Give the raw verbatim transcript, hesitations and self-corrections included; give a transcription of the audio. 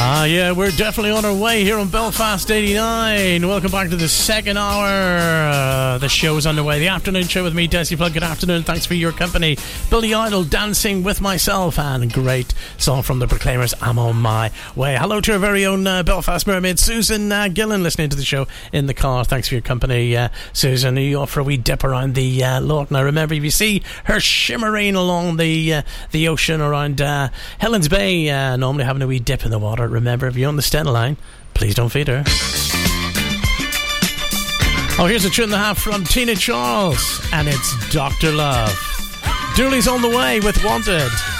Ah, yeah, we're definitely on our way here on Belfast eighty-nine. Welcome back to the second hour. Uh, the show is underway. The afternoon show with me, Desi Flood. Good afternoon. Thanks for your company. Billy Idol, Dancing with Myself, and a great song from the Proclaimers, I'm on my way. Hello to our very own uh, Belfast mermaid, Susan uh, Gillen, listening to the show in the car. Thanks for your company, uh, Susan. Are you off for a wee dip around the uh, loch? Now, remember, if you see her shimmering along the uh, the ocean around uh, Helens Bay, uh, normally having a wee dip in the water, remember, if you're on the Stena line, please don't feed her. Oh, here's a tune and a half from Tina Charles, and it's Doctor Love. Dooley's on the way with Wanted.